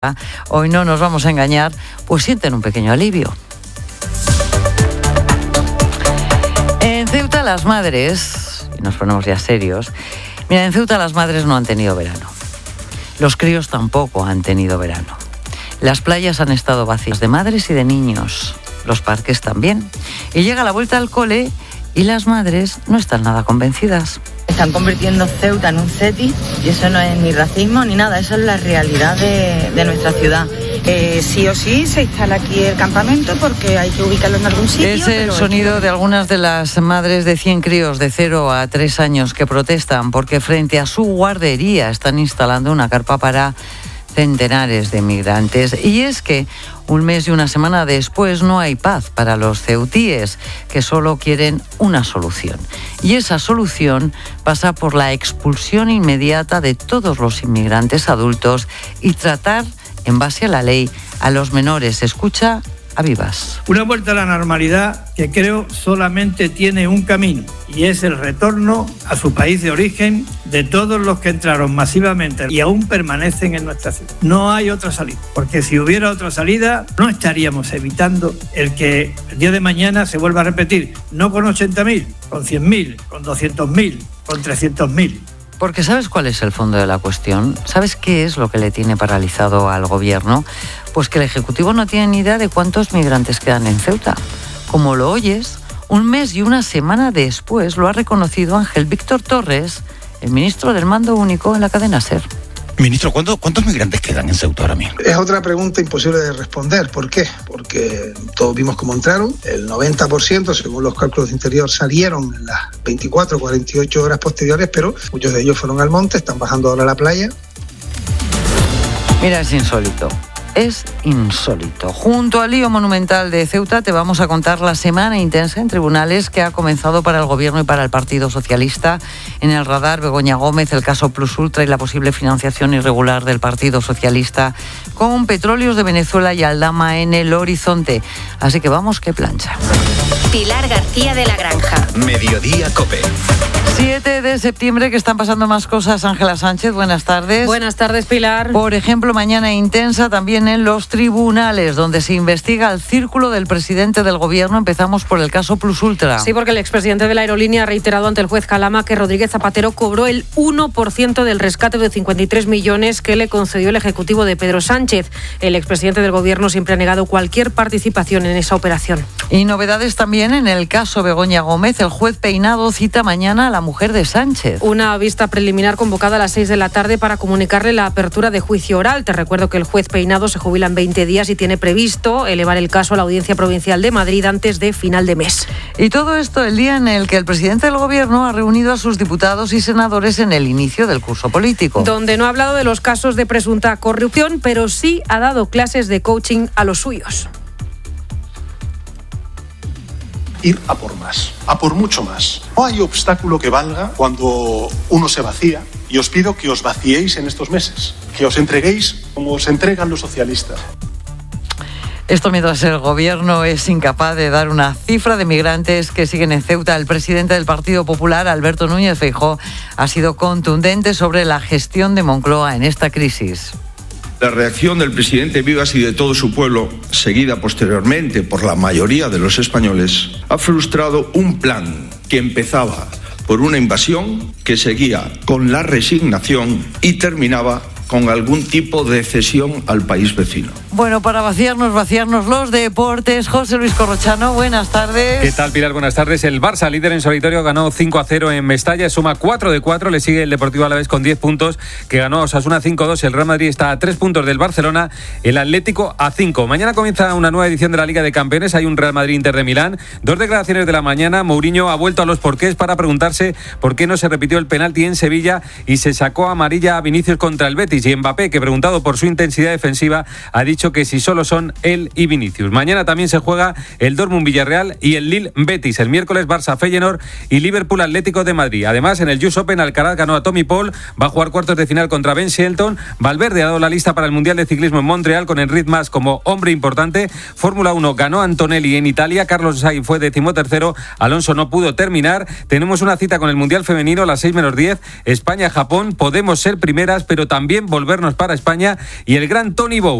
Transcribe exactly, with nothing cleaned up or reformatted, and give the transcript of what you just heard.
Hoy no nos vamos a engañar, pues sienten un pequeño alivio. En Ceuta las madres, y nos ponemos ya serios, mira, en Ceuta las madres no han tenido verano. Los críos tampoco han tenido verano. Las playas han estado vacías de madres y de niños, los parques también. Y llega la vuelta al cole y las madres no están nada convencidas. Están convirtiendo Ceuta en un ceti y eso no es ni racismo ni nada, eso es la realidad de, de nuestra ciudad. Eh, sí o sí se instala aquí el campamento porque hay que ubicarlo en algún sitio. Es el sonido de algunas de las madres de cien críos de cero a tres años que protestan porque frente a su guardería están instalando una carpa para centenares de migrantes. Y es que un mes y una semana después no hay paz para los ceutíes, que solo quieren una solución. Y esa solución pasa por la expulsión inmediata de todos los inmigrantes adultos y tratar, en base a la ley, a los menores. Escucha a Vivas. Una vuelta a la normalidad que creo solamente tiene un camino y es el retorno a su país de origen de todos los que entraron masivamente y aún permanecen en nuestra ciudad. No hay otra salida, porque si hubiera otra salida no estaríamos evitando el que el día de mañana se vuelva a repetir, no con ochenta mil, con cien mil, con doscientos mil, con trescientos mil. Porque ¿sabes cuál es el fondo de la cuestión? ¿Sabes qué es lo que le tiene paralizado al gobierno? Pues que el Ejecutivo no tiene ni idea de cuántos migrantes quedan en Ceuta. Como lo oyes, un mes y una semana después lo ha reconocido Ángel Víctor Torres, el ministro del Mando Único en la cadena SER. Ministro, ¿cuántos, ¿cuántos migrantes quedan en Ceuta ahora mismo? Es otra pregunta imposible de responder. ¿Por qué? Porque todos vimos cómo entraron. El noventa por ciento, según los cálculos de Interior, salieron en las veinticuatro, cuarenta y ocho horas posteriores, pero muchos de ellos fueron al monte, están bajando ahora a la playa. Mira, es insólito. Es insólito. Junto al lío monumental de Ceuta te vamos a contar la semana intensa en tribunales que ha comenzado para el Gobierno y para el Partido Socialista. En el radar, Begoña Gómez, el caso Plus Ultra y la posible financiación irregular del Partido Socialista con Petróleos de Venezuela y Aldama en el horizonte. Así que vamos, que plancha. Pilar García de la Granja. Mediodía COPE. siete de septiembre, que están pasando más cosas. Ángela Sánchez, buenas tardes. Buenas tardes, Pilar. Por ejemplo, mañana intensa también en los tribunales, donde se investiga el círculo del presidente del Gobierno. Empezamos por el caso Plus Ultra. Sí, porque el expresidente de la aerolínea ha reiterado ante el juez Calama que Rodríguez Zapatero cobró el uno por ciento del rescate de cincuenta y tres millones que le concedió el Ejecutivo de Pedro Sánchez. El expresidente del Gobierno siempre ha negado cualquier participación en esa operación. Y novedades también en el caso Begoña Gómez. El juez Peinado cita mañana a la mujer de Sánchez. Una vista preliminar convocada a las seis de la tarde para comunicarle la apertura de juicio oral. Te recuerdo que el juez Peinado se jubila en veinte días y tiene previsto elevar el caso a la Audiencia Provincial de Madrid antes de final de mes. Y todo esto el día en el que el presidente del Gobierno ha reunido a sus diputados y senadores en el inicio del curso político. Donde no ha hablado de los casos de presunta corrupción, pero sí ha dado clases de coaching a los suyos. Ir a por más, a por mucho más. No hay obstáculo que valga cuando uno se vacía y os pido que os vaciéis en estos meses, que os entreguéis como os entregan los socialistas. Esto mientras el Gobierno es incapaz de dar una cifra de migrantes que siguen en Ceuta. El presidente del Partido Popular, Alberto Núñez Feijóo, ha sido contundente sobre la gestión de Moncloa en esta crisis. La reacción del presidente Vivas y de todo su pueblo, seguida posteriormente por la mayoría de los españoles, ha frustrado un plan que empezaba por una invasión, que seguía con la resignación y terminaba con algún tipo de cesión al país vecino. Bueno, para vaciarnos, vaciarnos los deportes, José Luis Corrochano, buenas tardes. ¿Qué tal, Pilar? Buenas tardes. El Barça, líder en solitario, ganó cinco a cero en Mestalla, suma cuatro de cuatro, le sigue el Deportivo Alavés con diez puntos, que ganó a Osasuna cinco a dos, el Real Madrid está a tres puntos del Barcelona, el Atlético a cinco. Mañana comienza una nueva edición de la Liga de Campeones, hay un Real Madrid-Inter de Milán, dos declaraciones de la mañana, Mourinho ha vuelto a los porqués para preguntarse por qué no se repitió el penalti en Sevilla y se sacó amarilla a Vinicius contra el Betis, y Mbappé, que preguntado por su intensidad defensiva, ha dicho que si solo son él y Vinicius. Mañana también se juega el Dortmund-Villarreal y el Lille-Betis. El miércoles Barça-Feyenoord y Liverpool-Atlético de Madrid. Además, en el U S Open, Alcaraz ganó a Tommy Paul, va a jugar cuartos de final contra Ben Shelton. Valverde ha dado la lista para el Mundial de Ciclismo en Montreal con Enric Mas como hombre importante. Fórmula uno ganó Antonelli en Italia, Carlos Sainz fue decimotercero, Alonso no pudo terminar. Tenemos una cita con el Mundial Femenino a las seis menos diez, España-Japón. Podemos ser primeras, pero también volvernos para España y el gran Tony Bow.